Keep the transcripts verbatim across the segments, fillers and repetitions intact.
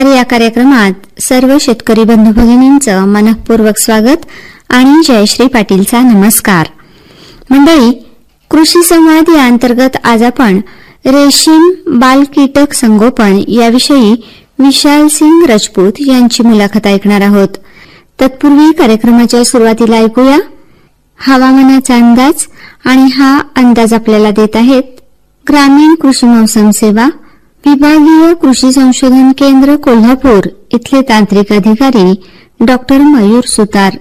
या कार्यक्रमात सर्व शेतकरी बंधू भगिनींचं मनःपूर्वक स्वागत आणि जयश्री पाटीलचा नमस्कार. मंडळी, कृषी संवाद या अंतर्गत आज आपण रेशीम बाल कीटक संगोपन याविषयी विशाल सिंग राजपूत यांची मुलाखत ऐकणार आहोत. तत्पूर्वी कार्यक्रमाच्या सुरुवातीला ऐकूया हवामानाचा अंदाज, आणि हा अंदाज आपल्याला देत आहेत ग्रामीण कृषी मौसम सेवा विभागीय कृषी संशोधन केंद्र कोल्हापूर इथले तांत्रिक अधिकारी डॉक्टर मयूर सुतार.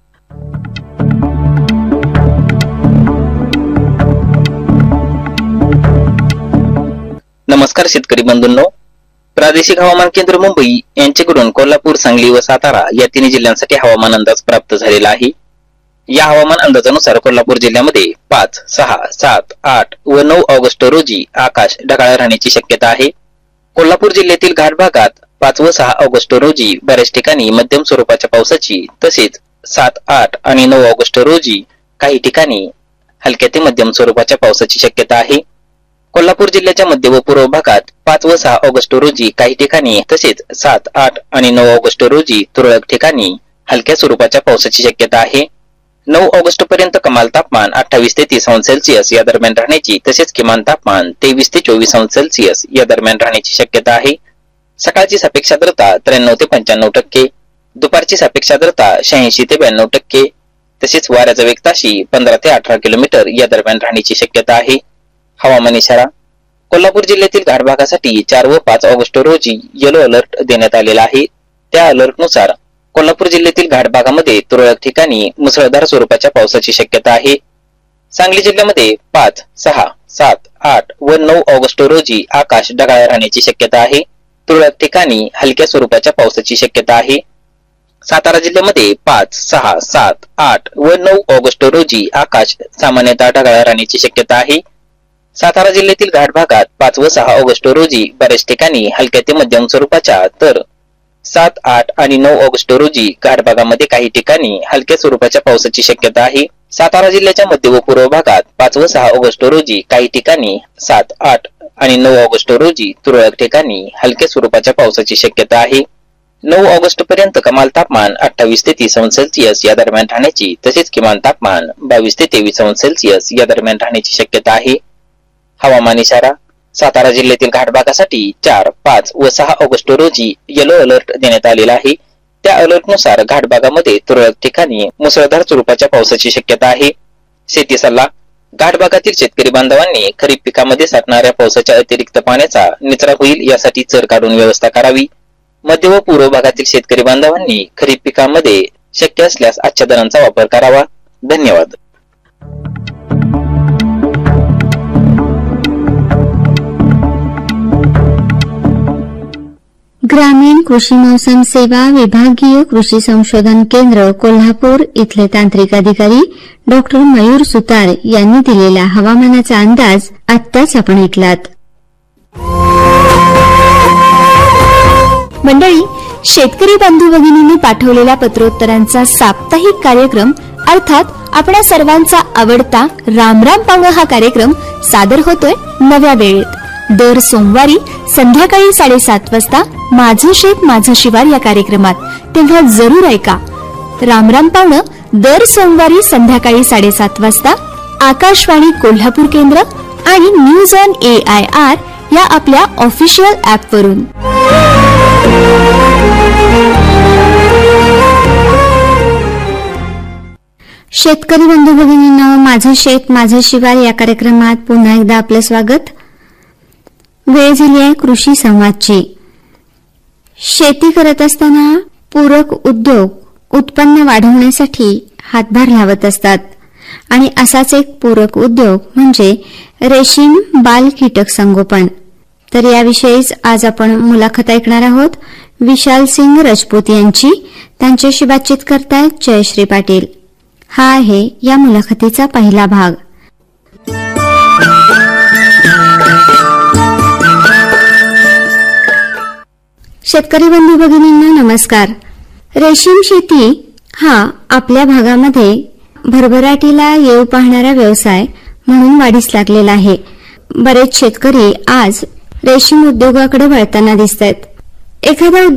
नमस्कार शेतकरी बंधूंनो, प्रादेशिक हवामान केंद्र मुंबई यांच्याकडून कोल्हापूर, सांगली व सातारा या तिन्ही जिल्ह्यांसाठी हवामान अंदाज प्राप्त झालेला आहे. या हवामान अंदाजानुसार कोल्हापूर जिल्ह्यामध्ये पाच, सहा, सात, आठ व नऊ ऑगस्ट रोजी आकाश ढगाळ राहण्याची शक्यता आहे. कोल्हापूर जिल्ह्यातील घाट भागात पाच व सहा ऑगस्ट रोजी बऱ्याच ठिकाणी मध्यम स्वरूपाच्या पावसाची, तसेच सात, आठ आणि नऊ ऑगस्ट रोजी काही ठिकाणी हलक्या ते मध्यम स्वरूपाच्या पावसाची शक्यता आहे. कोल्हापूर जिल्ह्याच्या मध्य व पूर्व भागात पाच व सहा ऑगस्ट रोजी काही ठिकाणी, तसेच सात, आठ आणि नऊ ऑगस्ट रोजी तुरळक ठिकाणी हलक्या स्वरूपाच्या पावसाची शक्यता आहे. नऊ ऑगस्ट पर्यंत कमाल तापमान अठ्ठावीस ते तीस अंश सेल्सिअस या दरम्यान राहण्याची, तसेच किमान तापमान तेवीस ते चोवीस अंश सेल्सिअस या दरम्यान राहण्याची शक्यता आहे. सकाळची सापेक्ष आर्द्रता त्र्याण्णव ते पंच्याण्णव टक्के, दुपारची सापेक्ष आर्द्रता शहाऐंशी ते ब्याण्णव टक्के, तसेच वाऱ्याचा वेग ताशी पंधरा ते अठरा किलोमीटर या दरम्यान राहण्याची शक्यता आहे. हवामान इशारा. कोल्हापूर जिल्ह्यातील घाट भागासाठी चार व पाच ऑगस्ट रोजी येलो अलर्ट देण्यात आलेला आहे. त्या अलर्टनुसार कोल्हापूर जिल्ह्यातील घाट भागामध्ये तुरळक ठिकाणी मुसळधार स्वरूपाच्या पावसाची शक्यता आहे. सांगली जिल्ह्यामध्ये पाच, सहा, सात, आठ व नऊ ऑगस्ट रोजी आकाश ढगाळ राहण्याची शक्यता आहे. तुरळक ठिकाणी हलक्या स्वरूपाच्या पावसाची शक्यता आहे. सातारा जिल्ह्यामध्ये पाच, सहा, सात, आठ व नऊ ऑगस्ट रोजी आकाश सामान्यतः ढगाळ राहण्याची शक्यता आहे. सातारा जिल्ह्यातील घाट भागात पाच व सहा ऑगस्ट रोजी बऱ्याच ठिकाणी हलक्या ते मध्यम स्वरूपाच्या, तर सात, आठ आणि नऊ ऑगस्ट रोजी घाट भागामध्ये काही ठिकाणी हलक्या स्वरूपाच्या पावसाची शक्यता आहे. सातारा जिल्ह्याच्या मध्य व पूर्व भागात पाच व सहा ऑगस्ट रोजी काही ठिकाणी, सात, आठ आणि नऊ ऑगस्ट रोजी तुरळक ठिकाणी हलक्या स्वरूपाच्या पावसाची शक्यता आहे. नऊ ऑगस्ट पर्यंत कमाल तापमान अठ्ठावीस ते तीस अंश सेल्सिअस या दरम्यान राहण्याची, तसेच किमान तापमान बावीस ते तेवीस अंश सेल्सिअस या दरम्यान राहण्याची शक्यता आहे. हवामान इशारा. सातारा जिल्ह्यातील घाट भागासाठी चार, पाच व सहा ऑगस्ट रोजी येलो अलर्ट देण्यात आलेला आहे. त्या अलर्टनुसार घाट भागामध्ये तुरळक ठिकाणी मुसळधार स्वरूपाच्या पावसाची शक्यता आहे. शेती सल्ला. घाट भागातील शेतकरी बांधवांनी खरीप पिकामध्ये साठणाऱ्या पावसाच्या अतिरिक्त पाण्याचा निचरा होईल यासाठी चर काढून व्यवस्था करावी. मध्य व पूर्व भागातील शेतकरी बांधवांनी खरीप पिकामध्ये शक्य असल्यास आच्छादनांचा वापर करावा. धन्यवाद. ग्रामीण कृषी मौसम सेवा विभागीय कृषी संशोधन केंद्र कोल्हापूर इथले तांत्रिक अधिकारी डॉक्टर मयूर सुतार यांनी दिलेला हवामानाचा अंदाज आत्ताच आपण ऐकलात. मंडळी, शेतकरी बंधू भगिनींनी पाठवलेल्या पत्रोत्तरांचा साप्ताहिक कार्यक्रम अर्थात आपल्या सर्वांचा आवडता राम राम पाहुणा हा कार्यक्रम सादर होतोय नव्या वेळेत. दर सोमवारी संध्याकाळी साडेसात वाजता माझं शेत माझं शिवार या कार्यक्रमात, तेव्हा जरूर ऐका. रामराम पाहुणं दर सोमवारी संध्याकाळी साडेसात वाजता आकाशवाणी कोल्हापूर केंद्र आणि news on A I R या आपल्या ऑफिशियल ऍप वरून. शेतकरी बंधू भगिनींना माझं शेत माझं शिवार या कार्यक्रमात पुन्हा एकदा आपलं स्वागत. वेळ झाली आहे कृषी संवादची. शेती करत असताना पूरक उद्योग उत्पन्न वाढवण्यासाठी हातभार लावत असतात, आणि असाच एक पूरक उद्योग म्हणजे रेशीम बाल कीटक संगोपन. तर याविषयीच आज आपण मुलाखत ऐकणार आहोत विशाल सिंग राजपूत यांची. त्यांच्याशी बातचीत करतायत जयश्री पाटील. हा आहे या मुलाखतीचा पहिला भाग. शेतकरी बंधू भगिनींना नमस्कार. रेशीम शेती हा आपल्या भागामध्ये भरभराटीला येऊ पाहणारा व्यवसाय म्हणून वाढीस लागलेला आहे. बरेच शेतकरी आज रेशीम उद्योगाकडे वळताना दिसतात. एखादा